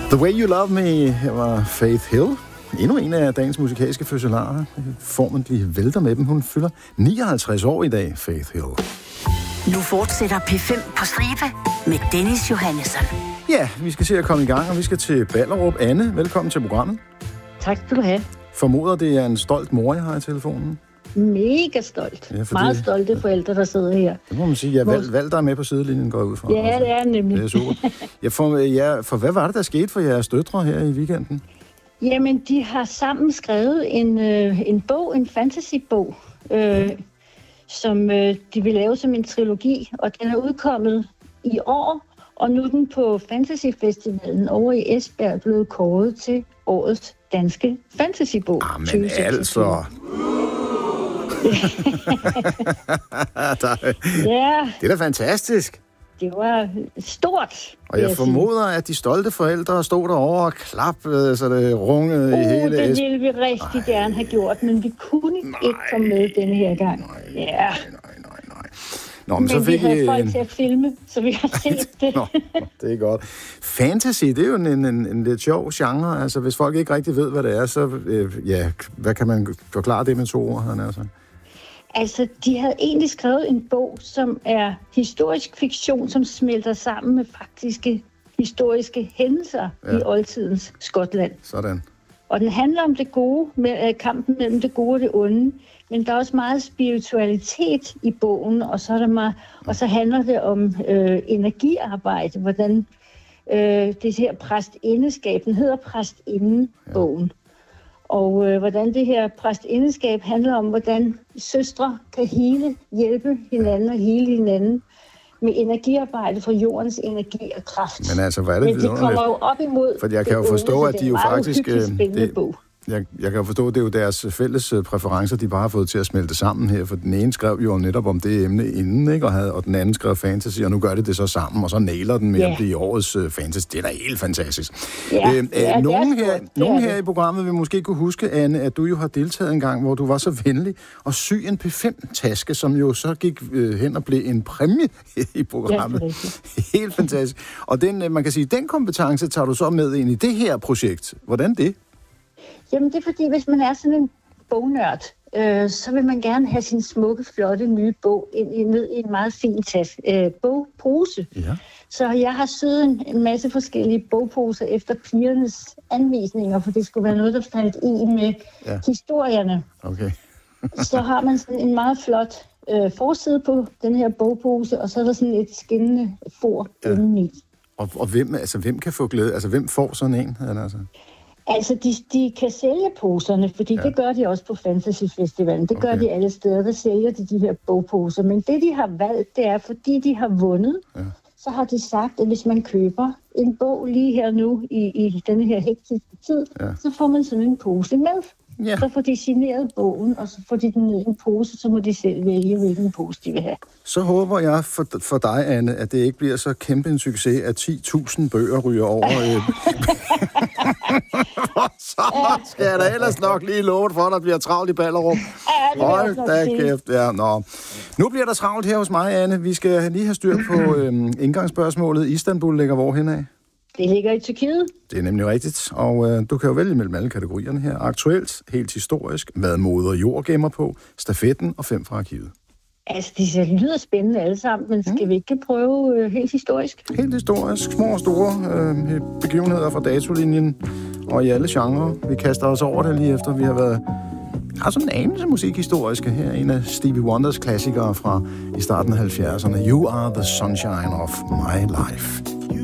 The Way You Love Me, her var Faith Hill. Endnu en af dagens musikalske fødselarer. Formentlig vælter med dem. Hun fylder 59 år i dag, Faith Hill. Nu fortsætter P5 på stribe med Dennis Johannesson. Ja, vi skal se at komme i gang, og vi skal til Ballerup. Anne, velkommen til programmet. Tak skal du have. Formoder, det er en stolt mor, jeg har i telefonen. Mega stolt. Ja, meget stolte forældre, der sidder her. Det må man sige. Jeg valgte dig med på sidelinjen, går jeg ud fra. Ja, det er nemlig. Det er super. For hvad var det, der skete for jeres døtre her i weekenden? Jamen, de har sammen skrevet en bog, en fantasybog, som de vil lave som en trilogi, og den er udkommet i år, og nu er den på Fantasyfestivalen over i Esbjerg blevet kåret til årets danske fantasybog. Men altså... Ja. Det er da fantastisk. Det var stort. Og jeg formoder, at de stolte forældre stod derovre og klappede, så det rungede i hele... det ville vi rigtig gerne have gjort, men vi kunne ikke komme med denne her gang. Nej. Nå, men så fik vi havde folk til at filme, så vi har set det. Nå, det er godt. Fantasy, det er jo en lidt sjov genre. Altså, hvis folk ikke rigtig ved, hvad det er, så hvad kan man forklare det med 2 ord? Altså, de havde egentlig skrevet en bog, som er historisk fiktion, som smelter sammen med faktiske historiske hændelser i oldtidens Skotland. Sådan. Og den handler om det gode, med kampen mellem det gode og det onde, men der er også meget spiritualitet i bogen, og så handler det om energiarbejde, hvordan det her præstindeskab, den hedder Præstinden-bogen. Og hvordan det her præstindeskab handler om, hvordan søstre kan hjælpe hinanden og hele hinanden med energiarbejde for jordens energi og kraft. Men altså, hvad er det? Men de kommer jo op imod... For jeg kan jo forstå, at de jo faktisk... bog. Jeg kan jo forstå, at det er jo deres fælles præferencer, de bare har fået til at smelte sammen her, for den ene skrev jo netop om det emne inden, ikke? Og den anden skrev fantasy, og nu gør det så sammen, og så nailer den med at blive årets fantasy. Det er da helt fantastisk. Ja, nogen her i programmet vil måske kunne huske, Anne, at du jo har deltaget en gang, hvor du var så venlig at sy en P5-taske, som jo så gik hen og blev en præmie i programmet. Ja, helt fantastisk. Og man kan sige, den kompetence tager du så med ind i det her projekt. Hvordan det? Jamen, det er fordi, hvis man er sådan en bognørd, så vil man gerne have sin smukke, flotte, nye bog ned i en meget fin bogpose. Ja. Så jeg har syet en masse forskellige bogposer efter pigernes anvisninger, for det skulle være noget, der faldt i med historierne. Okay. Så har man sådan en meget flot forside på den her bogpose, og så er der sådan et skinnende for indeni. Og hvem kan få glæde? Altså, hvem får sådan en? Altså, de kan sælge poserne, fordi det gør de også på Fantasyfestivalen. Det gør de alle steder, der sælger de her bogposer. Men det, de har valgt, det er, fordi de har vundet, så har de sagt, at hvis man køber en bog lige her nu i denne her hektiske tid, så får man sådan en pose med. Ja. Så får de signeret bogen, og så får de den ned i en pose, så må de selv vælge, hvilken pose de vil have. Så håber jeg for dig, Anne, at det ikke bliver så kæmpe en succes, at 10.000 bøger ryger over. Så skal jeg da ellers nok lige love for, at der bliver travlt i Ballerup. Hold da kæft. Ja, nå. Nu bliver der travlt her hos mig, Anne. Vi skal lige have styr på indgangsspørgsmålet. Istanbul ligger hvorhen af? Det ligger i Tyrkiet. Det er nemlig rigtigt, og du kan jo vælge mellem alle kategorierne her. Aktuelt, helt historisk, hvad moder jord gemmer på, stafetten og 5 fra arkivet. Altså, de lyder spændende alle sammen, men skal vi ikke prøve helt historisk? Helt historisk, små og store begivenheder fra datolinjen, og i alle genrer. Vi kaster os over det lige efter, vi har sådan en anelse musikhistoriske her. En af Stevie Wonders klassikere fra i starten af 70'erne. You are the sunshine of my life.